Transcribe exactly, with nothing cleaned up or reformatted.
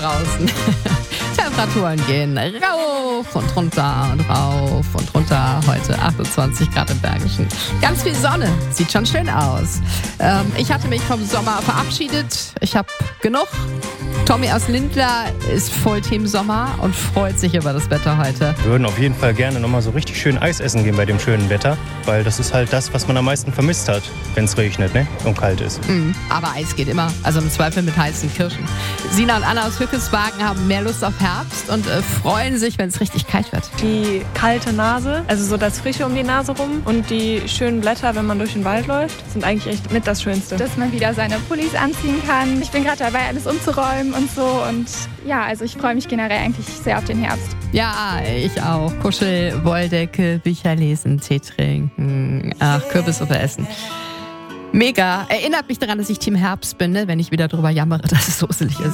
draußen. Temperaturen gehen rauf und runter und rauf und runter. Heute achtundzwanzig Grad im Bergischen. Ganz viel Sonne. Sieht schon schön aus. Ähm, ich hatte mich vom Sommer verabschiedet. Ich habe genug. Tommy aus Lindlar ist voll Team Sommer und freut sich über das Wetter heute. Wir würden auf jeden Fall gerne nochmal so richtig schön Eis essen gehen bei dem schönen Wetter, weil das ist halt das, was man am meisten vermisst hat, wenn es regnet, ne? Und kalt ist. Mm, aber Eis geht immer, also im Zweifel mit heißen Kirschen. Sina und Anna aus Hückeswagen haben mehr Lust auf Herbst und äh, freuen sich, wenn es richtig kalt wird. Die kalte Nase, also so das Frische um die Nase rum und die schönen Blätter, wenn man durch den Wald läuft, sind eigentlich echt mit das Schönste. Dass man wieder seine Pullis anziehen kann. Ich bin gerade dabei, alles umzuräumen und so. Und ja, also ich freue mich generell eigentlich sehr auf den Herbst. Ja, ich auch. Kuschel, Wolldecke, Bücher lesen, Tee trinken, ach, Kürbissuppe essen. Mega. Erinnert mich daran, dass ich Team Herbst bin, ne? Wenn ich wieder drüber jammere, dass es so uselig ist.